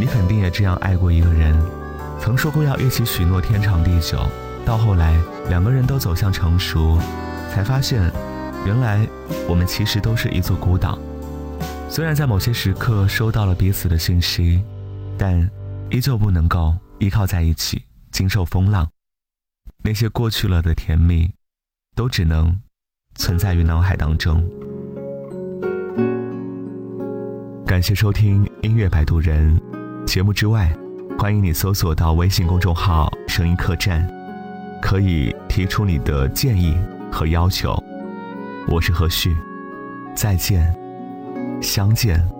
肯定也这样爱过一个人，曾说过要一起许诺天长地久，到后来两个人都走向成熟，才发现原来我们其实都是一座孤岛。虽然在某些时刻收到了彼此的信息，但依旧不能够依靠在一起经受风浪。那些过去了的甜蜜都只能存在于脑海当中。感谢收听音乐摆渡人，节目之外欢迎你搜索到微信公众号声音客栈，可以提出你的建议和要求。我是何旭，再见，相见